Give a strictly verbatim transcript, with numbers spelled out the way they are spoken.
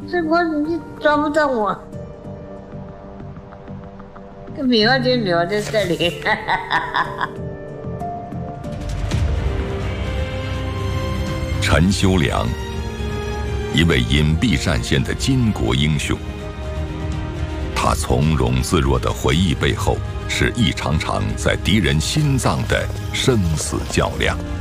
这我你抓不到我。妙就妙在这里。 陈修良，一位隐蔽战线的巾帼英雄。他从容自若的回忆背后，是一场场在敌人心脏的生死较量。